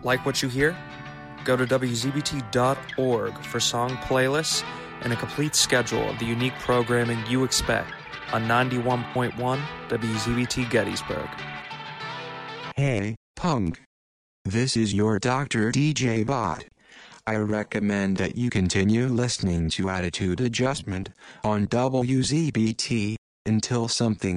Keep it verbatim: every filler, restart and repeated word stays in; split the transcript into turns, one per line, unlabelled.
Like what you hear? Go to W Z B T dot org for song playlists and a complete schedule of the unique programming you expect on ninety-one point one W Z B T Gettysburg.
Hey, punk. This is your Doctor D J Bot. I recommend that you continue listening to Attitude Adjustment on W Z B T until something